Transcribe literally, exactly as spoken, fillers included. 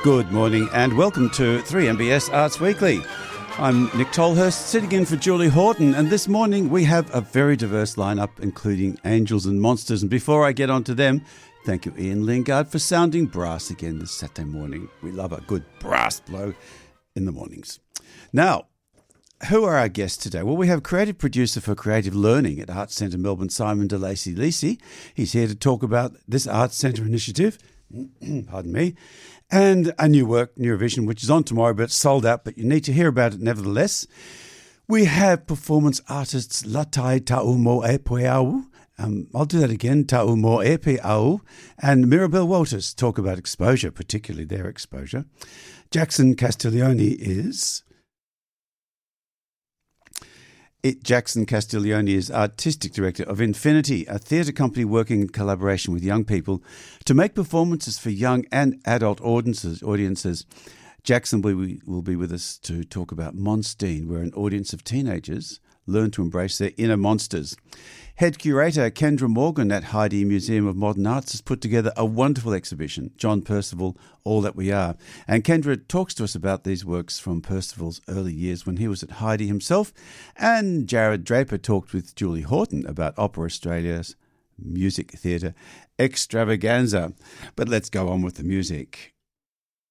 Good morning and welcome to three M B S Arts Weekly. I'm Nick Tolhurst, sitting in for Julie Horton, and this morning we have a very diverse lineup, including angels and monsters. And before I get on to them, thank you, Ian Lingard, for sounding brass again this Saturday morning. We love a good brass blow in the mornings. Now, who are our guests today? Well, we have creative producer for creative learning at Arts Centre Melbourne, Simon de Lacy Lisi. He's here to talk about this Arts Centre initiative, pardon me, and a new work, Neurovision, which is on tomorrow, but it's sold out, but you need to hear about it nevertheless. We have performance artists Latai Taumo Epeau. Um, I'll do that again, Taumo Epeau, and Mirabelle Walters talk about exposure, particularly their exposure. Jackson Castiglione is... It, Jackson Castiglione is Artistic Director of Infinity, a theatre company working in collaboration with young people to make performances for young and adult audiences. audiences. Jackson will be, will be with us to talk about Monstein, where an audience of teenagers learn to embrace their inner monsters. Head curator Kendra Morgan at Heidi Museum of Modern Arts has put together a wonderful exhibition, John Percival, All That We Are. And Kendra talks to us about these works from Percival's early years when he was at Heidi himself. And Jared Draper talked with Julie Horton about Opera Australia's music theatre extravaganza. But let's go on with the music.